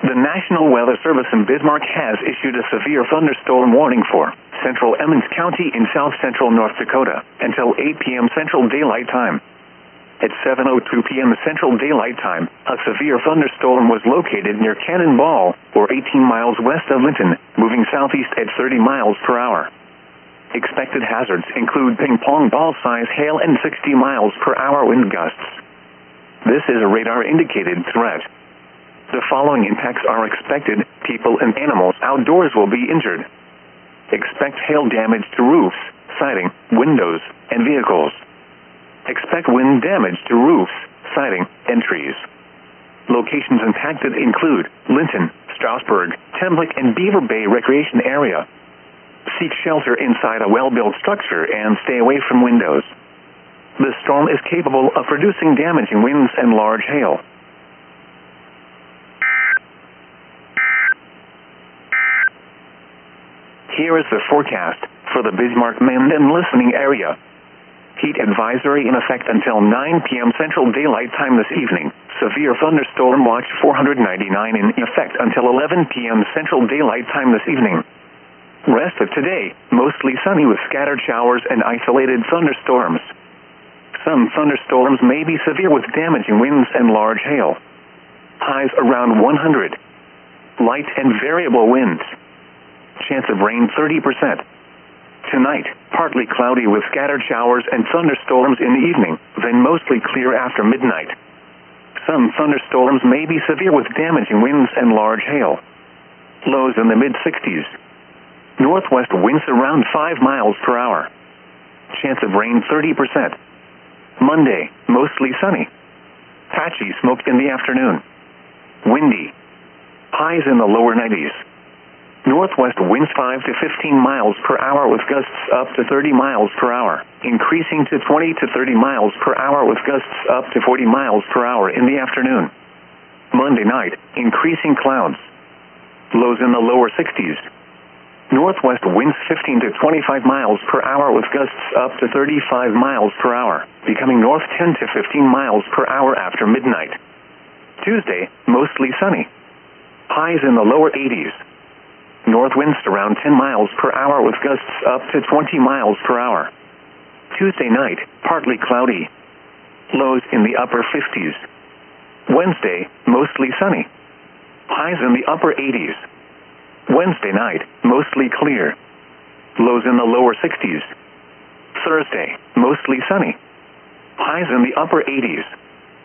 The National Weather Service in Bismarck has issued a severe thunderstorm warning for central Emmons County in south-central North Dakota until 8 p.m. Central Daylight Time. At 7:02 p.m. Central Daylight Time, a severe thunderstorm was located near Cannonball, or 18 miles west of Linton, moving southeast at 30 miles per hour. Expected hazards include ping-pong ball-size hail and 60 miles per hour wind gusts. This is a radar-indicated threat. The following impacts are expected. People and animals outdoors will be injured. Expect hail damage to roofs, siding, windows, and vehicles. Expect wind damage to roofs, siding, and trees. Locations impacted include Linton, Strasburg, Temblick, and Beaver Bay Recreation Area. Seek shelter inside a well-built structure and stay away from windows. The storm is capable of producing damaging winds and large hail. Here is the forecast for the Bismarck-Mandan listening area. Heat advisory in effect until 9 p.m. Central Daylight Time this evening. Severe thunderstorm watch 499 in effect until 11 p.m. Central Daylight Time this evening. Rest of today, mostly sunny with scattered showers and isolated thunderstorms. Some thunderstorms may be severe with damaging winds and large hail. Highs around 100. Light and variable winds. Chance of rain 30%. Tonight, partly cloudy with scattered showers and thunderstorms in the evening, then mostly clear after midnight. Some thunderstorms may be severe with damaging winds and large hail. Lows in the mid-60s. Northwest winds around 5 miles per hour. Chance of rain 30%. Monday, mostly sunny. Patchy smoke in the afternoon. Windy. Highs in the lower 90s. Northwest winds 5 to 15 miles per hour with gusts up to 30 miles per hour, increasing to 20 to 30 miles per hour with gusts up to 40 miles per hour in the afternoon. Monday night, increasing clouds. Lows in the lower 60s. Northwest winds 15 to 25 miles per hour with gusts up to 35 miles per hour, becoming north 10 to 15 miles per hour after midnight. Tuesday, mostly sunny. Highs in the lower 80s. North winds around 10 miles per hour with gusts up to 20 miles per hour. Tuesday night, partly cloudy. Lows in the upper 50s. Wednesday, mostly sunny. Highs in the upper 80s. Wednesday night, mostly clear. Lows in the lower 60s. Thursday, mostly sunny. Highs in the upper 80s.